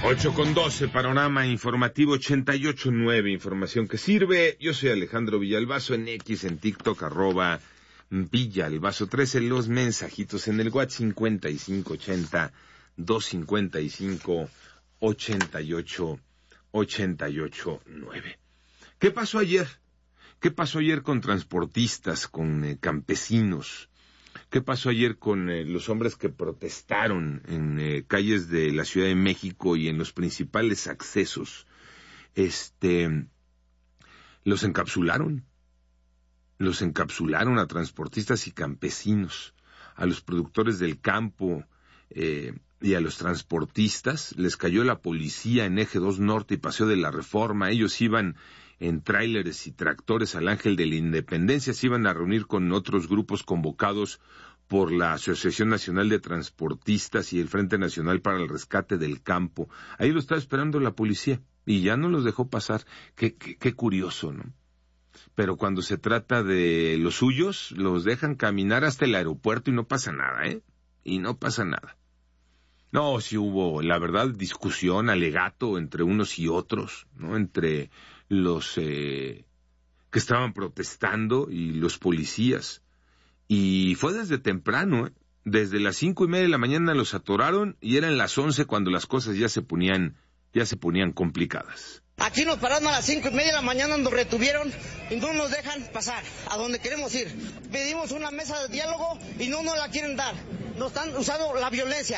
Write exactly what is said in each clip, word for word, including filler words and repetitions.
ocho con doce, panorama informativo ochenta y ocho punto nueve, información que sirve. Yo soy Alejandro Villalbazo, en X, en TikTok, arroba Villalbazo trece, los mensajitos en el WhatsApp cincuenta y cinco ochenta, doscientos cincuenta y cinco, ochenta y ocho, ochenta y ocho nueve. ¿Qué pasó ayer? ¿Qué pasó ayer con transportistas, con eh, campesinos? ¿Qué pasó ayer con eh, los hombres que protestaron en eh, calles de la Ciudad de México y en los principales accesos? Este, los encapsularon. Los encapsularon a transportistas y campesinos, a los productores del campo eh, y a los transportistas. Les cayó la policía en Eje dos Norte y Paseo de la Reforma. Ellos iban en tráileres y tractores al Ángel de la Independencia, se iban a reunir con otros grupos convocados por la Asociación Nacional de Transportistas y el Frente Nacional para el Rescate del Campo. Ahí lo estaba esperando la policía y ya no los dejó pasar. Qué, qué, qué curioso, ¿no? Pero cuando se trata de los suyos, los dejan caminar hasta el aeropuerto y no pasa nada, ¿eh? Y no pasa nada. No, sí hubo, la verdad, discusión, alegato entre unos y otros, ¿no? Entre los eh, que estaban protestando y los policías. Y fue desde temprano, ¿eh? Desde las cinco y media de la mañana los atoraron y eran las once cuando las cosas ya se ponían, ya se ponían complicadas. Aquí nos pararon a las cinco y media de la mañana, nos retuvieron y no nos dejan pasar a donde queremos ir. Pedimos una mesa de diálogo y no nos la quieren dar. Nos están usando la violencia.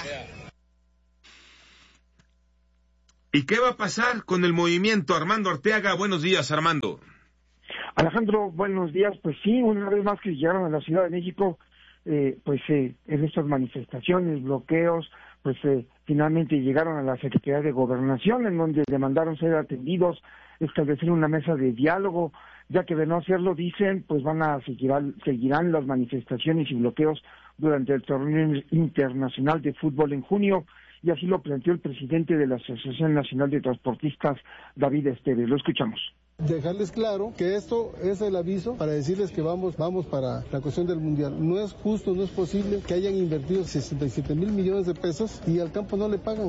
¿Y qué va a pasar con el movimiento? Armando Arteaga, buenos días, Armando. Alejandro, buenos días. Pues sí, una vez más que llegaron a la Ciudad de México, eh, pues eh, en estas manifestaciones, bloqueos, pues eh, finalmente llegaron a la Secretaría de Gobernación, en donde demandaron ser atendidos, establecer una mesa de diálogo, ya que de no hacerlo, dicen, pues van a seguir, seguirán las manifestaciones y bloqueos durante el torneo internacional de fútbol en junio, y así lo planteó el presidente de la Asociación Nacional de Transportistas, David Esteves. Lo escuchamos. Dejarles claro que esto es el aviso para decirles que vamos vamos para la cuestión del mundial. No es justo, no es posible que hayan invertido sesenta y siete mil millones de pesos y al campo no le pagan.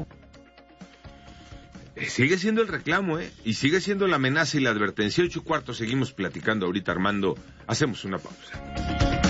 Sigue siendo el reclamo, ¿eh? Y sigue siendo la amenaza y la advertencia. Ocho y cuarto, seguimos platicando ahorita, Armando. Hacemos una pausa.